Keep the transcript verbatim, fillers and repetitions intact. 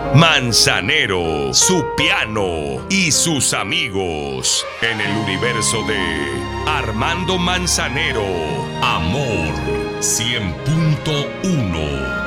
Manzanero, su piano y sus amigos. En el universo de Armando Manzanero. Amor cien punto uno.